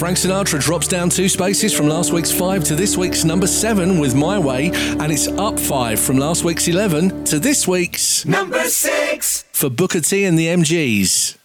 Frank Sinatra drops down 2 spaces from last week's 5 to this week's number 7 with My Way, and it's up 5 from last week's 11 to this week's number 6 for Booker T and the MGs.